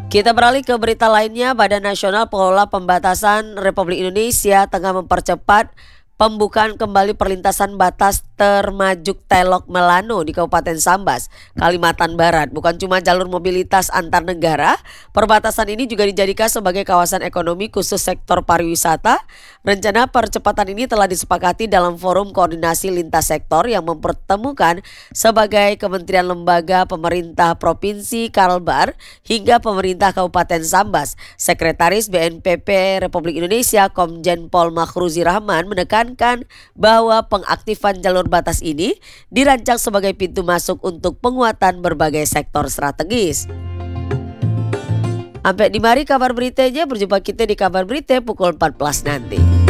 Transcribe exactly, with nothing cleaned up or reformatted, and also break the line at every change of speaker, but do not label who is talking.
Kita beralih ke berita lainnya. Badan Nasional Pengelola Pembatasan Republik Indonesia tengah mempercepat pembukaan kembali perlintasan batas Termajuk Telok Melano di Kabupaten Sambas, Kalimantan Barat. Bukan cuma jalur mobilitas antar negara, perbatasan ini juga dijadikan sebagai kawasan ekonomi khusus sektor pariwisata. Rencana percepatan ini telah disepakati dalam forum koordinasi lintas sektor yang mempertemukan sebagai kementerian lembaga pemerintah provinsi Kalbar hingga pemerintah Kabupaten Sambas. Sekretaris B N P B Republik Indonesia Komjen Pol Makhruzi Rahman menekankan bahwa pengaktifan jalur batas ini dirancang sebagai pintu masuk untuk penguatan berbagai sektor strategis. Sampai di mari kabar beritanya, berjumpa kita di kabar berita pukul empat belas nanti.